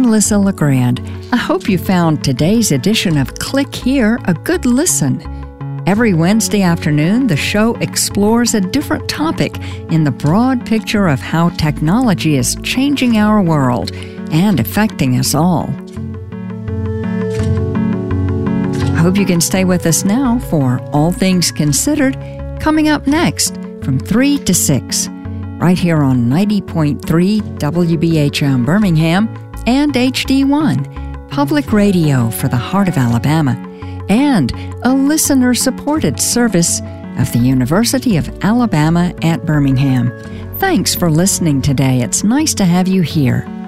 Melissa LeGrand. I hope you found today's edition of Click Here a good listen. Every Wednesday afternoon, the show explores a different topic in the broad picture of how technology is changing our world and affecting us all. I hope you can stay with us now for All Things Considered, coming up next from 3 to 6, right here on 90.3 WBHM Birmingham and HD1, public radio for the heart of Alabama, and a listener-supported service of the University of Alabama at Birmingham. Thanks for listening today. It's nice to have you here.